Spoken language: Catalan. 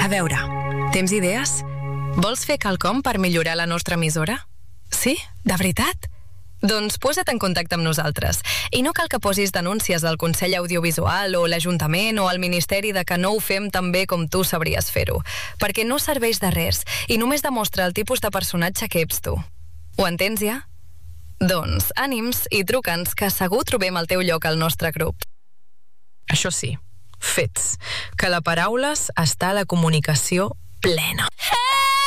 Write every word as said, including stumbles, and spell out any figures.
veure, tens idees? Vols fer quelcom per millorar la nostra emissora? Sí? De veritat? Doncs posa't en contacte amb nosaltres. I no cal que posis denúncies al Consell Audiovisual o l'Ajuntament o al Ministeri de que no ho fem tan bé com tu sabries fer-ho, perquè no serveix de res i només demostra el tipus de personatge que ets tu. Ho entens ja? Doncs ànims i truca'ns, que segur trobem el teu lloc al nostre grup. Això sí, fets, que la paraules està a la comunicació plena.